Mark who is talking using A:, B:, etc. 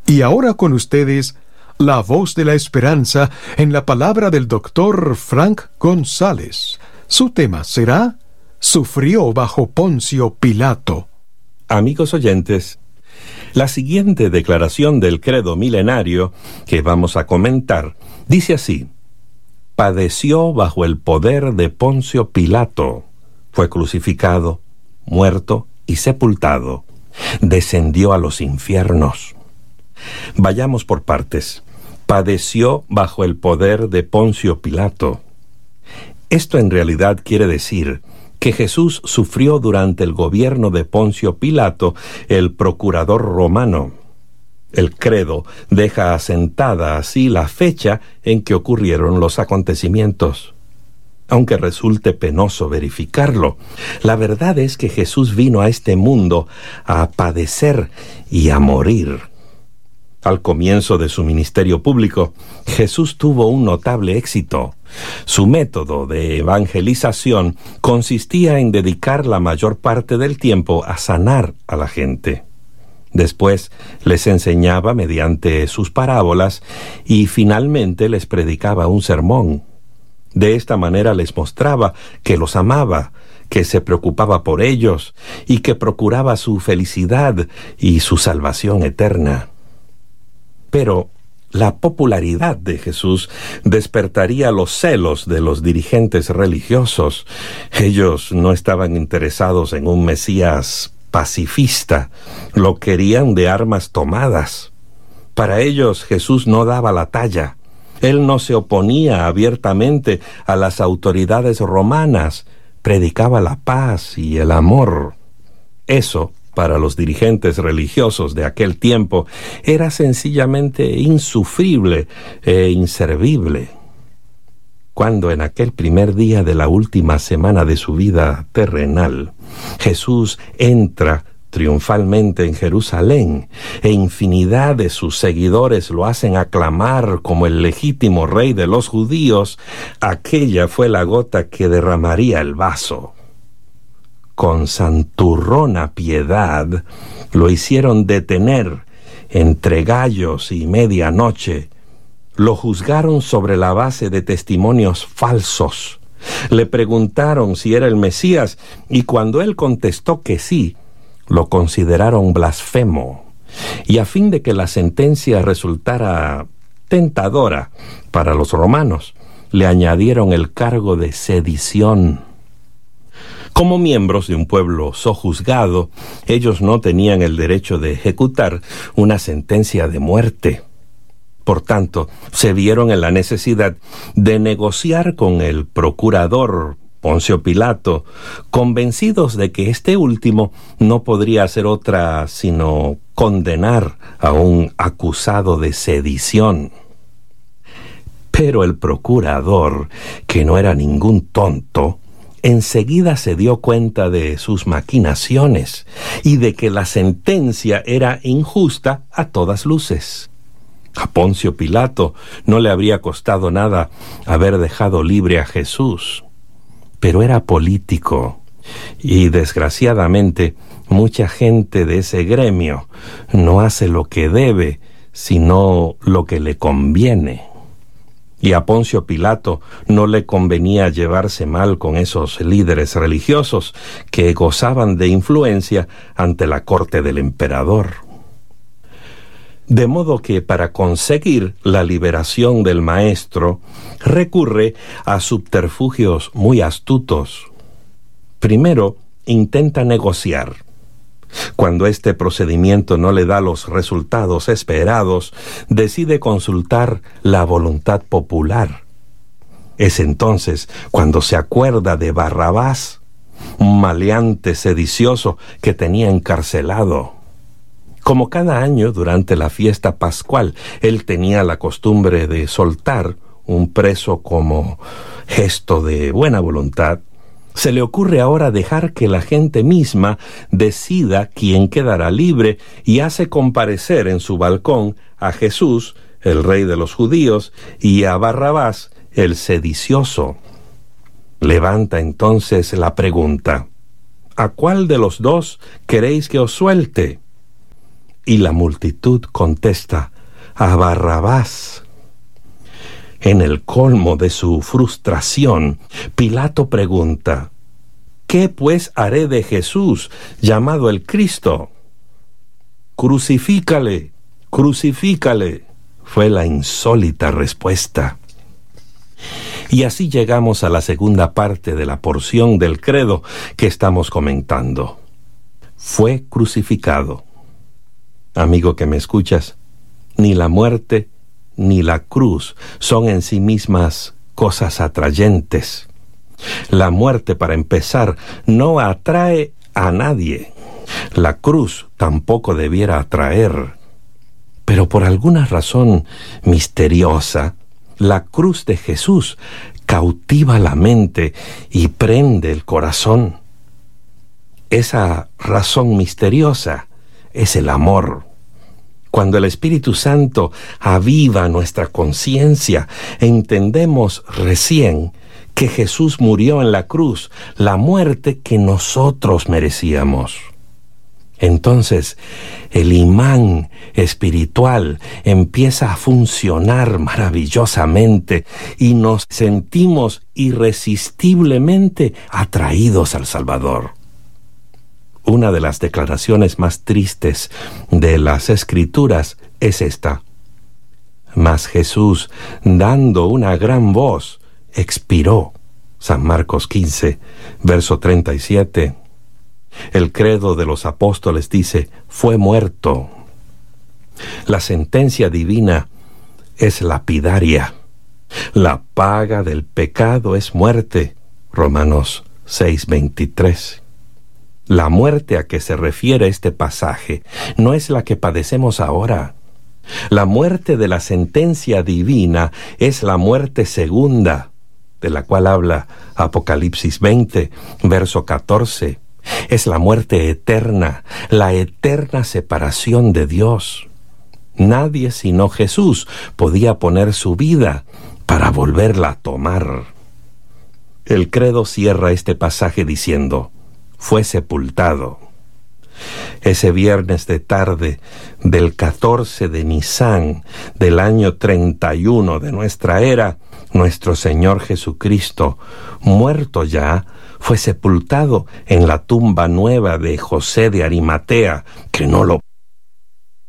A: Y ahora con ustedes, la voz de la esperanza en la palabra del doctor Frank González. Su tema será «Sufrió bajo Poncio Pilato».
B: Amigos oyentes, la siguiente declaración del credo milenario que vamos a comentar dice así: padeció bajo el poder de Poncio Pilato, fue crucificado, muerto y sepultado, descendió a los infiernos. Vayamos por partes. Padeció bajo el poder de Poncio Pilato. Esto en realidad quiere decir que Jesús sufrió durante el gobierno de Poncio Pilato, el procurador romano. El credo deja asentada así la fecha en que ocurrieron los acontecimientos. Aunque resulte penoso verificarlo, la verdad es que Jesús vino a este mundo a padecer y a morir. Al comienzo de su ministerio público, Jesús tuvo un notable éxito. Su método de evangelización consistía en dedicar la mayor parte del tiempo a sanar a la gente. Después les enseñaba mediante sus parábolas y finalmente les predicaba un sermón. De esta manera les mostraba que los amaba, que se preocupaba por ellos y que procuraba su felicidad y su salvación eterna. Pero la popularidad de Jesús despertaría los celos de los dirigentes religiosos. Ellos no estaban interesados en un Mesías pacifista, lo querían de armas tomadas. Para ellos Jesús no daba la talla. Él no se oponía abiertamente a las autoridades romanas, predicaba la paz y el amor. Eso, para los dirigentes religiosos de aquel tiempo, era sencillamente insufrible e inservible. Cuando en aquel primer día de la última semana de su vida terrenal, Jesús entra triunfalmente en Jerusalén, e infinidad de sus seguidores lo hacen aclamar como el legítimo rey de los judíos, aquella fue la gota que derramaría el vaso. Con santurrona piedad lo hicieron detener entre gallos y medianoche. Lo juzgaron sobre la base de testimonios falsos. Le preguntaron si era el Mesías y cuando él contestó que sí, lo consideraron blasfemo. Y a fin de que la sentencia resultara tentadora para los romanos, le añadieron el cargo de sedición. Como miembros de un pueblo sojuzgado, ellos no tenían el derecho de ejecutar una sentencia de muerte. Por tanto, se vieron en la necesidad de negociar con el procurador Poncio Pilato, convencidos de que este último no podría hacer otra sino condenar a un acusado de sedición. Pero el procurador, que no era ningún tonto, enseguida se dio cuenta de sus maquinaciones y de que la sentencia era injusta a todas luces. A Poncio Pilato no le habría costado nada haber dejado libre a Jesús, pero era político y desgraciadamente mucha gente de ese gremio no hace lo que debe, sino lo que le conviene. Y a Poncio Pilato no le convenía llevarse mal con esos líderes religiosos que gozaban de influencia ante la corte del emperador. De modo que para conseguir la liberación del maestro, recurre a subterfugios muy astutos. Primero, intenta negociar. Cuando este procedimiento no le da los resultados esperados, decide consultar la voluntad popular. Es entonces cuando se acuerda de Barrabás, un maleante sedicioso que tenía encarcelado. Como cada año durante la fiesta pascual, él tenía la costumbre de soltar un preso como gesto de buena voluntad, se le ocurre ahora dejar que la gente misma decida quién quedará libre y hace comparecer en su balcón a Jesús, el rey de los judíos, y a Barrabás, el sedicioso. Levanta entonces la pregunta: ¿a cuál de los dos queréis que os suelte? Y la multitud contesta: a Barrabás. En el colmo de su frustración, Pilato pregunta: ¿qué pues haré de Jesús, llamado el Cristo? Crucifícale, crucifícale, fue la insólita respuesta. Y así llegamos a la segunda parte de la porción del credo que estamos comentando. Fue crucificado. Amigo que me escuchas, ni la muerte ni la cruz son en sí mismas cosas atrayentes. La muerte, para empezar, no atrae a nadie. La cruz tampoco debiera atraer. Pero por alguna razón misteriosa, la cruz de Jesús cautiva la mente y prende el corazón. Esa razón misteriosa es el amor. Cuando el Espíritu Santo aviva nuestra conciencia, entendemos recién que Jesús murió en la cruz, la muerte que nosotros merecíamos. Entonces, el imán espiritual empieza a funcionar maravillosamente y nos sentimos irresistiblemente atraídos al Salvador. Una de las declaraciones más tristes de las Escrituras es esta: mas Jesús, dando una gran voz, expiró. San Marcos 15, verso 37. El credo de los apóstoles dice: fue muerto. La sentencia divina es lapidaria. La paga del pecado es muerte. Romanos 6:23. La muerte a que se refiere este pasaje no es la que padecemos ahora. La muerte de la sentencia divina es la muerte segunda, de la cual habla Apocalipsis 20, verso 14. Es la muerte eterna, la eterna separación de Dios. Nadie sino Jesús podía poner su vida para volverla a tomar. El credo cierra este pasaje diciendo: fue sepultado. Ese viernes de tarde del 14 de Nisán del año 31 de nuestra era, nuestro Señor Jesucristo, muerto ya, fue sepultado en la tumba nueva de José de Arimatea, que no lo